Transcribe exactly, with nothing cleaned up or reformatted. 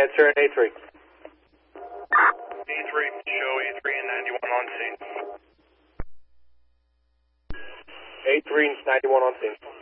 Answer A three. A three, show A three and ninety-one on scene. A three and ninety-one on scene.